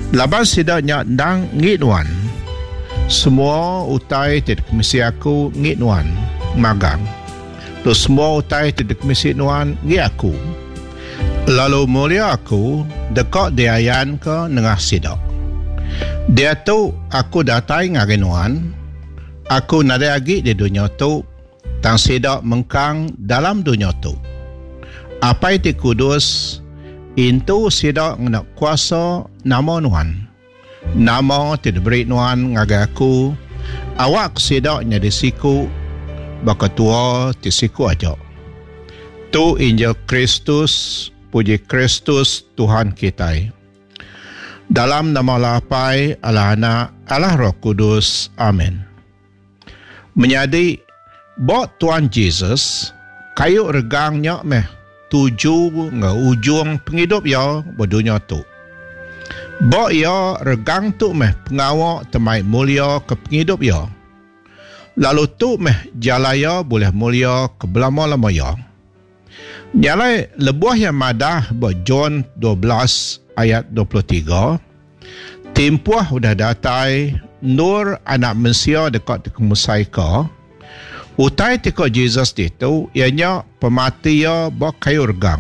Laban sidaknya nang ngitwan. Semua utai tidak misi aku ngitwan magang. Tu semua utai tidak misi nuan ngi aku. Lalu mulia aku dekat diayan ke nengah sidak. Dia tu aku datai ngagenuan. Aku nada lagi di dunia tu. Tang sidak mengkang dalam dunia tu. Apa itu kudus? Intu sidak nak kuasa nama nuan. Nama tidak beri nuan ngagai aku. Awak sidaknya di siku. Baka tua di siku aja. Tu Injil Kristus. Puji Kristus Tuhan kita. Dalam nama Lapai, Allah Anak, Allah Roh Kudus. Amin. Menjadi bot Tuhan Yesus, kayu regangnya meh tuju nge ujung penghidup ya berdunia tu. Bot ya regang tu meh pengawak temai mulia ke penghidup ya. Lalu tu meh jalaya boleh mulia ke belama-lama ya. Nyalai lebuah yang madah buat John 12 ayat 23. Timpuah udah datai nur anak manusia dekat musaika. Utai tiko Jesus itu ianya pemati ya buat kayu regang.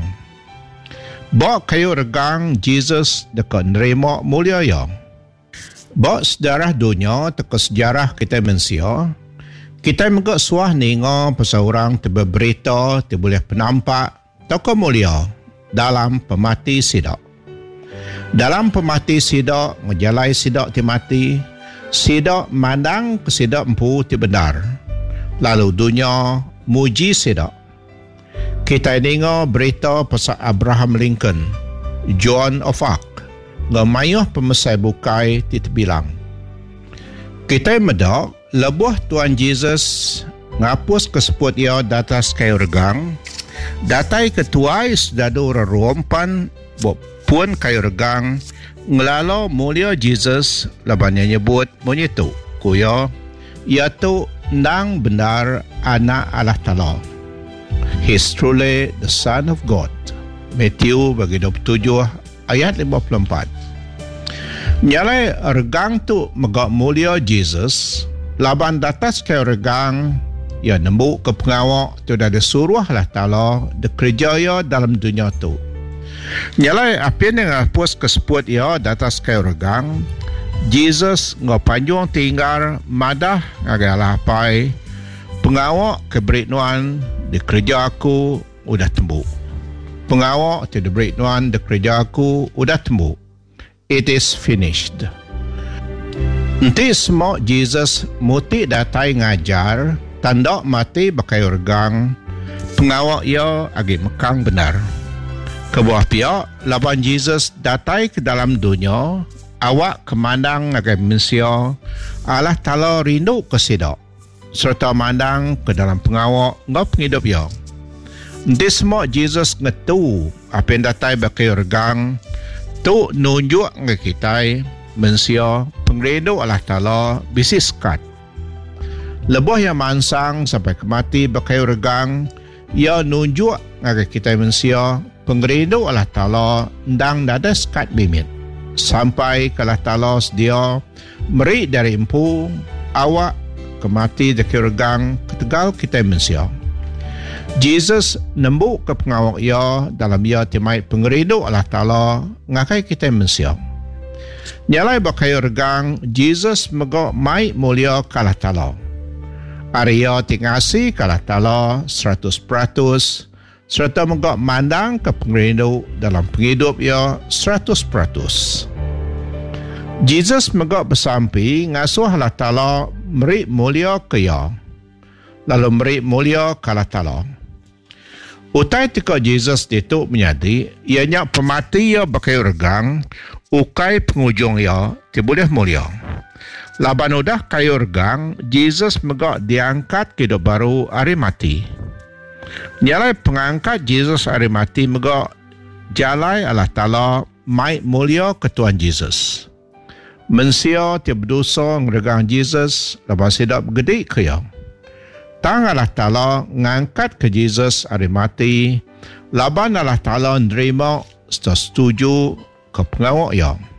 Buat kayu regang Jesus dekat nerima mulia ya. Buat sejarah dunia teko sejarah kita manusia. Kita mengak suah ningo pasal orang terberita, boleh penampak tokoh mulia dalam pemati sidak. Dalam pemati sidak, ngejalai sidak ti mati, sidak mandang ke sidak empu ti benar. Lalu dunia muji sidak. Kita ningo berita pasal Abraham Lincoln, Joan of Arc, ngamayuh pemesai bukai ti terbilang. Kita medak lebuh Tuhan Yesus ngapus keseput ia datas kayu regang. Datai ketuai sedadu rerompan pun kayu regang ngelalo mulia Jesus labannya nyebut menyitu kuya iaitu nang benar anak Allah Ta'ala. He is truly the Son of God. Matthew bagi 27 ayat 54. Nyalai regang tu megak mulia Jesus laban datas kayu regang ya nembuk ke pengawak tu dah disuruh Allah Ta'ala dikerja ya dalam dunia tu. Nyalai apa yang ngapus keseput ya datas kayu regang Jesus ngapanjung tinggal madah ngagai lapai pengawak keberituan dikerja aku udah tembuk. Pengawak tu diberituan dikerja aku udah tembuk. It is finished. Nanti semua Jesus muti datai ngajar tanda mati bakai regang pengawak ia agi mekang benar. Kebuah pihak laban Jesus datai ke dalam dunia awak kemandang agai manusia Allah Ta'ala rindu ke sidak serta mandang ke dalam pengawak ngau penghidup ia. Nanti semua Jesus ngetu apa yang datai bakai regang tu nunjuk ke kita manusia pengrindu Allah Ta'ala bisi sekat. Lebuh yang mansang sampai kemati berkayu regang ia nunjuk agar kita manusia pengrindu Allah Ta'ala ndang dada sekat bimit sampai ke Allah Ta'ala sedia meri dari empu awak kemati dari regang ketegal kita manusia. Jesus nembuk ke pengawak ia dalam ia timai pengrindu Allah Ta'ala ngakai kita manusia. Nyalai berkayu regang Jesus megak mai mulia ke Allah Ta'ala. Arya tingasi ke Allah Ta'ala 100% serta megak mandang ke pengrindu dalam penghidup ia 100%. Jesus megak bersampi ngasuh Allah Ta'ala meri mulia ke ia. Lalu meri mulia ke Allah Ta'ala. Utai tika Jesus itu menjadi ianya pemati ia berkayu regang ukai pengujung ia boleh mulia. Laban udah kayu regang Jesus megak diangkat ke hidup baru hari mati. Nyalai pengangkat Jesus hari mati megak jalai Allah Ta'ala mai mulia ke Tuhan Jesus. Mensia tiap berdosa ngeregang Jesus laban sedap gede ke ia. Tang Allah Ta'ala ngangkat ke Jesus hari mati laban Allah Ta'ala nerima setuju ke pengawak ia.